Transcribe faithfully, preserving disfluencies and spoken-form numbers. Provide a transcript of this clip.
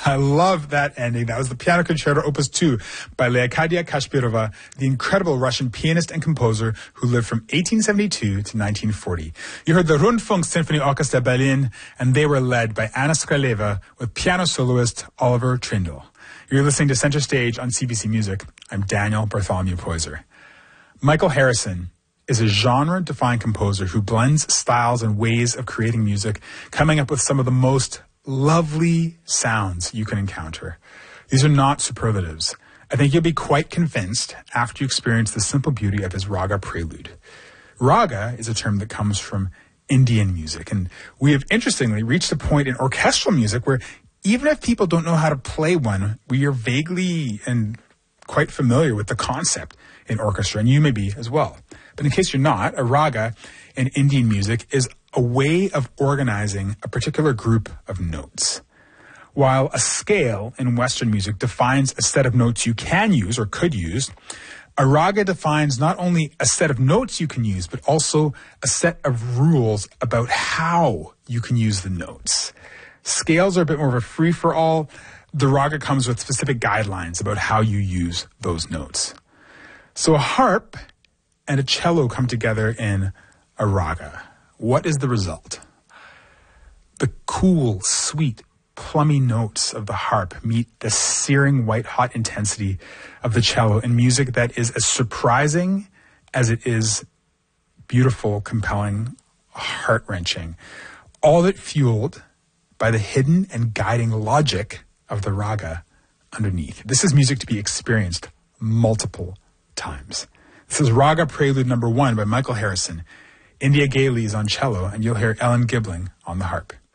I love that ending. That was the Piano Concerto Opus two by Leocadia Kashpirova, the incredible Russian pianist and composer who lived from eighteen seventy-two to nineteen forty. You heard the Rundfunk Symphony Orchestra Berlin, and they were led by Anna Skraleva with piano soloist Oliver Trindle. You're listening to Center Stage on C B C Music. I'm Daniel Bartholomew Poyser. Michael Harrison is a genre-defined composer who blends styles and ways of creating music, coming up with some of the most lovely sounds you can encounter. These are not superlatives. I think you'll be quite convinced after you experience the simple beauty of his raga prelude. Raga is a term that comes from Indian music, and we have interestingly reached a point in orchestral music where even if people don't know how to play one, we are vaguely and quite familiar with the concept in orchestra, and you may be as well. But in case you're not, a raga in Indian music is a way of organizing a particular group of notes. While a scale in Western music defines a set of notes you can use or could use, a raga defines not only a set of notes you can use, but also a set of rules about how you can use the notes. Scales are a bit more of a free-for-all. The raga comes with specific guidelines about how you use those notes. So a harp and a cello come together in a raga. What is the result? The cool, sweet, plummy notes of the harp meet the searing white-hot intensity of the cello in music that is as surprising as it is beautiful, compelling, heart-wrenching. All of it fueled by the hidden and guiding logic of the raga underneath. This is music to be experienced multiple times. This is Raga Prelude number one by Michael Harrison. India Gailey is on cello, and you'll hear Ellen Gibling on the harp.